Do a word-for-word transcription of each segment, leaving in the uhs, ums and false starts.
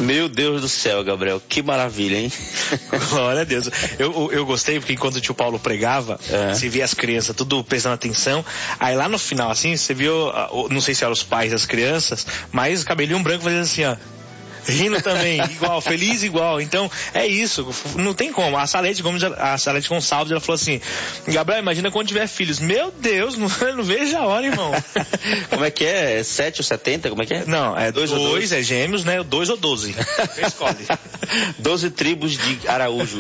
Meu Deus do céu, Gabriel, que maravilha, hein? Glória a Deus. Eu, eu gostei porque enquanto o tio Paulo pregava, é. Você via as crianças tudo prestando atenção, aí lá no final, assim, você viu, não sei se eram os pais das crianças, mas cabelinho branco fazendo assim, ó. Rindo também, igual, feliz igual. Então, é isso, não tem como. A Salete Gomes, a Salete Gonçalves, ela falou assim: Gabriel, imagina quando tiver filhos. Meu Deus, não, não vejo a hora, irmão. Como é que é? É sete ou setenta? Como é que é? Não, é dois, dois ou dois, é gêmeos, né? Dois ou doze. Você escolhe. Doze tribos de Araújo.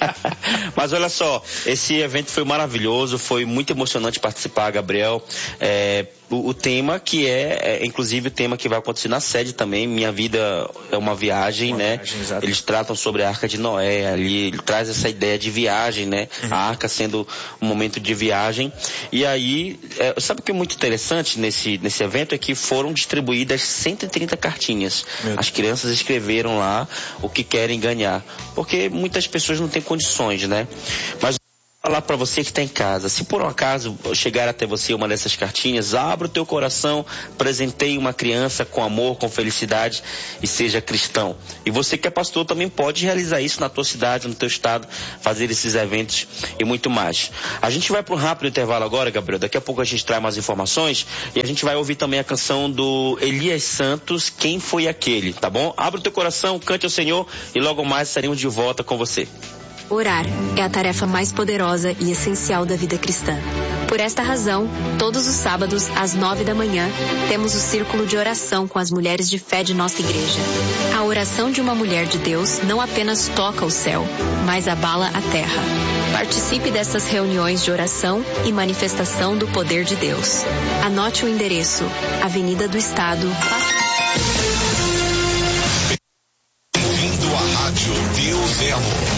Mas olha só, esse evento foi maravilhoso, foi muito emocionante participar, Gabriel. É, o, o tema que é, é, inclusive o tema que vai acontecer na sede também, Minha Vida é uma Viagem, uma né? Viagem, eles tratam sobre a Arca de Noé, ali ele traz essa ideia de viagem, né? Uhum. A arca sendo um momento de viagem. E aí, é, sabe o que é muito interessante nesse, nesse evento? É que foram distribuídas cento e trinta cartinhas. Meu As crianças escreveram lá o que querem ganhar, porque muitas pessoas não têm condições, né? Mas falar para você que está em casa, se por um acaso chegar até você uma dessas cartinhas, abra o teu coração, presenteie uma criança com amor, com felicidade e seja cristão. E você que é pastor também pode realizar isso na tua cidade, no teu estado, fazer esses eventos e muito mais. A gente vai para um rápido intervalo agora, Gabriel, daqui a pouco a gente traz mais informações e a gente vai ouvir também a canção do Elias Santos, Quem Foi Aquele, tá bom? Abra o teu coração, cante ao Senhor e logo mais estaremos de volta com você. Orar é a tarefa mais poderosa e essencial da vida cristã. Por esta razão, todos os sábados, às nove da manhã, temos o círculo de oração com as mulheres de fé de nossa igreja. A oração de uma mulher de Deus não apenas toca o céu, mas abala a terra. Participe dessas reuniões de oração e manifestação do poder de Deus. Anote o endereço: Avenida do Estado. Bem-vindo à Rádio Deus é Amor.